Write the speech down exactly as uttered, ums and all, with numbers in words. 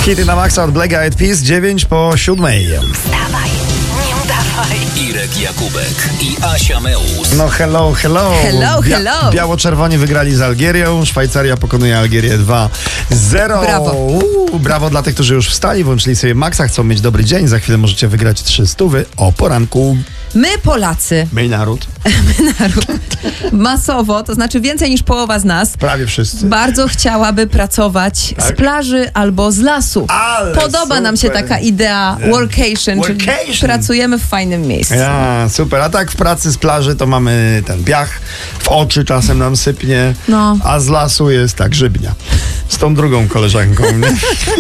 Hity na maksa od Black Eyed Peas, dziewięć po siódmej. Wstawaj, nie udawaj. Irek Jakubek i Asia Meus. No hello, hello. Hello, hello. Biało-czerwoni wygrali z Algierią. Szwajcaria pokonuje Algierię dwa zero. Brawo. Uuu, brawo dla tych, którzy już wstali, włączyli sobie maksa, chcą mieć dobry dzień. Za chwilę możecie wygrać trzy stówy o poranku. My Polacy, My naród. my naród, masowo, to znaczy więcej niż połowa z nas, Prawie wszyscy. bardzo chciałaby pracować Tak. z plaży albo z lasu. Ale Podoba nam się super. taka idea workation, czyli Workation. pracujemy w fajnym miejscu. Ja, super. A tak w pracy z plaży to mamy ten piach, w oczy czasem nam sypnie, No. a z lasu jest tak, żybnia. Z tą drugą koleżanką, nie?